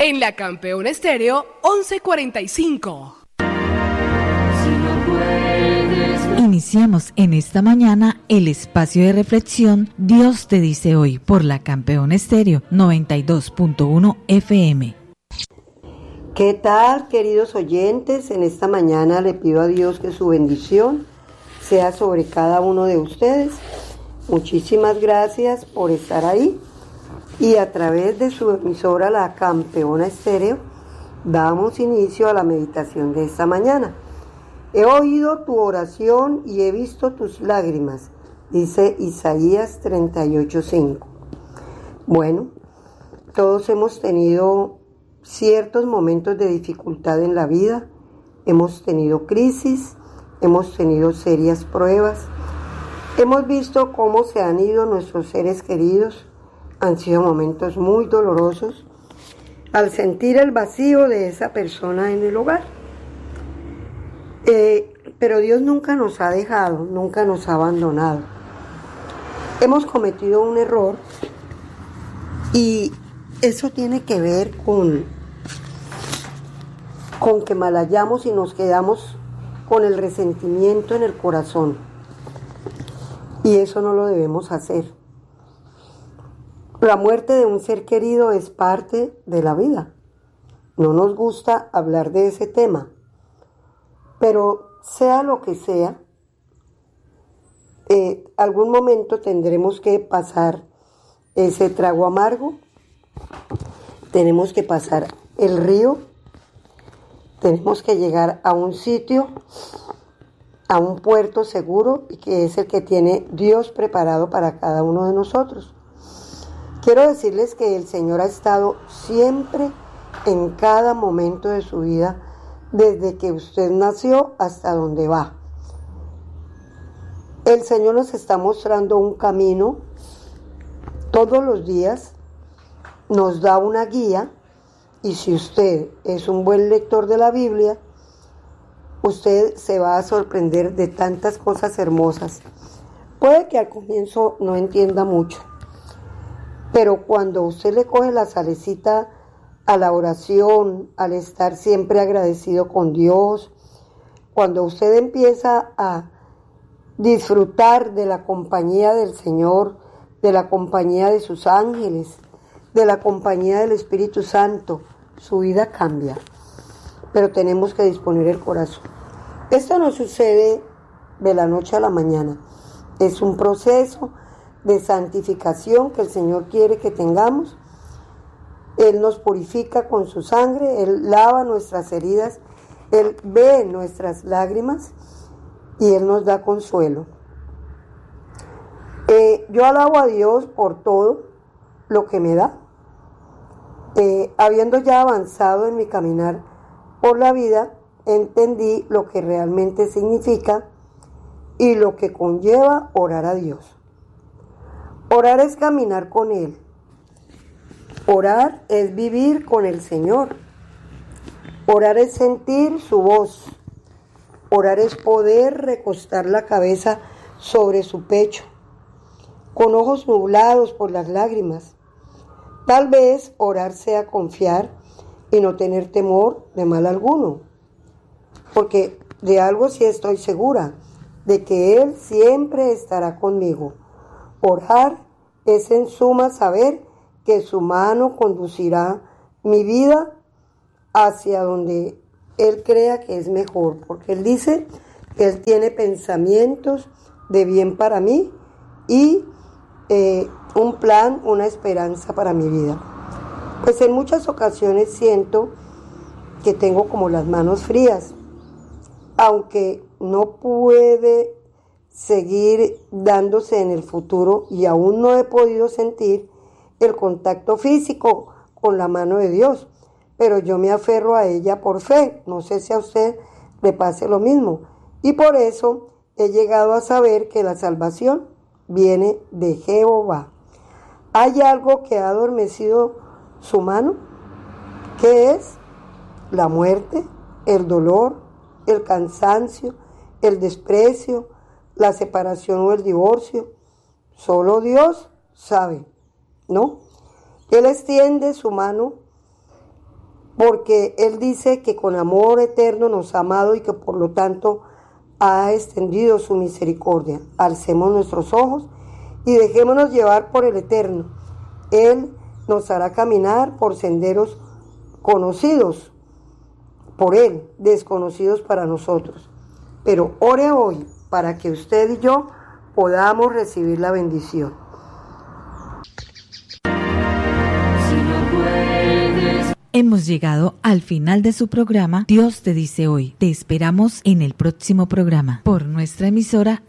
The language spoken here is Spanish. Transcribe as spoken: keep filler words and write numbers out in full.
En la Campeona Estéreo once cuarenta y cinco. Iniciamos en esta mañana el espacio de reflexión Dios te dice hoy por la Campeona Estéreo noventa y dos punto uno F M. ¿Qué tal, queridos oyentes? En esta mañana le pido a Dios que su bendición sea sobre cada uno de ustedes. Muchísimas gracias por estar ahí. Y a través de su emisora La Campeona Estéreo damos inicio a la meditación de esta mañana. He oído tu oración y he visto tus lágrimas, dice Isaías treinta y ocho cinco. Bueno, todos hemos tenido ciertos momentos de dificultad en la vida, hemos tenido crisis, hemos tenido serias pruebas, hemos visto cómo se han ido nuestros seres queridos. Han sido momentos muy dolorosos al sentir el vacío de esa persona en el hogar. Eh, pero Dios nunca nos ha dejado, nunca nos ha abandonado. Hemos cometido un error y eso tiene que ver con, con que malayamos y nos quedamos con el resentimiento en el corazón. Y eso no lo debemos hacer. La muerte de un ser querido es parte de la vida. No nos gusta hablar de ese tema, pero sea lo que sea, eh, algún momento tendremos que pasar ese trago amargo, tenemos que pasar el río, tenemos que llegar a un sitio, a un puerto seguro, que es el que tiene Dios preparado para cada uno de nosotros. Quiero decirles que el Señor ha estado siempre en cada momento de su vida, desde que usted nació hasta donde va. El Señor nos está mostrando un camino todos los días, nos da una guía, y si usted es un buen lector de la Biblia, usted se va a sorprender de tantas cosas hermosas. Puede que al comienzo no entienda mucho, pero cuando usted le coge la salecita a la oración, al estar siempre agradecido con Dios, cuando usted empieza a disfrutar de la compañía del Señor, de la compañía de sus ángeles, de la compañía del Espíritu Santo, su vida cambia. Pero tenemos que disponer el corazón. Esto no sucede de la noche a la mañana. Es un proceso de santificación que el Señor quiere que tengamos. Él nos purifica con su sangre, Él lava nuestras heridas, Él ve nuestras lágrimas y Él nos da consuelo. Eh, yo alabo a Dios por todo lo que me da. Eh, habiendo ya avanzado en mi caminar por la vida, entendí lo que realmente significa y lo que conlleva orar a Dios. Orar es caminar con Él. Orar es vivir con el Señor. Orar es sentir su voz. Orar es poder recostar la cabeza sobre su pecho, con ojos nublados por las lágrimas. Tal vez orar sea confiar y no tener temor de mal alguno, porque de algo sí estoy segura, de que Él siempre estará conmigo. Orar es en suma saber que su mano conducirá mi vida hacia donde Él crea que es mejor, porque Él dice que Él tiene pensamientos de bien para mí y eh, un plan, una esperanza para mi vida. Pues en muchas ocasiones siento que tengo como las manos frías, aunque no puede seguir dándose en el futuro y aún no he podido sentir el contacto físico con la mano de Dios, pero yo me aferro a ella por fe. No sé si a usted le pase lo mismo, y por eso he llegado a saber que la salvación viene de Jehová. ¿Hay algo que ha adormecido su mano? ¿Qué es? La muerte, el dolor, el cansancio, el desprecio, la separación o el divorcio. Solo Dios sabe, ¿no? Él extiende su mano porque Él dice que con amor eterno nos ha amado y que por lo tanto ha extendido su misericordia. Alcemos nuestros ojos y dejémonos llevar por el Eterno. Él nos hará caminar por senderos conocidos por Él, desconocidos para nosotros. Pero ore hoy para que usted y yo podamos recibir la bendición. Hemos llegado al final de su programa Dios te dice hoy. Te esperamos en el próximo programa por nuestra emisora